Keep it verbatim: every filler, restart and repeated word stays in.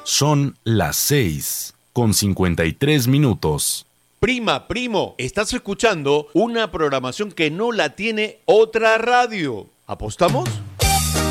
Son las seis con cincuenta y tres minutos. Prima, primo, estás escuchando una programación que no la tiene otra radio. ¿Apostamos?